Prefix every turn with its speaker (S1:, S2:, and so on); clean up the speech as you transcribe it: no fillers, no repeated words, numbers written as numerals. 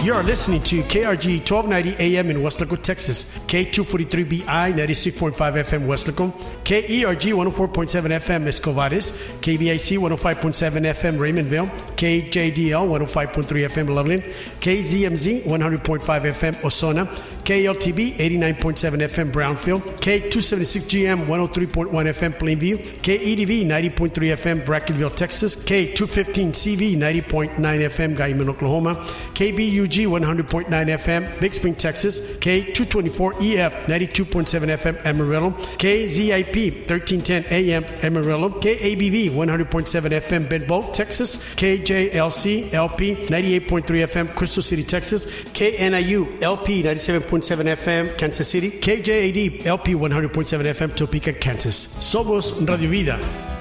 S1: You're listening to KRG 1290 AM in Weslaco, Texas, K243BI 96.5 FM Weslaco, KERG 104.7 FM Escovares, KBIC 105.7 FM Raymondville, KJDL 105.3 FM Loveland, KZMZ 100.5 FM Osona, KLTB 89.7 FM Brownfield, K276GM 103.1 FM Plainview, KEDV 90.3 FM Brackettville, Texas, K215CV 90.9 FM Guyman, Oklahoma, KBUG 100.9 FM Big Spring, Texas, K224EF 92.7 FM Amarillo, KZIP 1310 AM Amarillo, KABV 100.7 FM Bedboe, Texas, KJLC LP 98.3 FM Crystal City, Texas, KNIU LP 97.7 FM Kansas City, KJAD LP 100.7 FM Topeka, Kansas. Somos Radio Vida.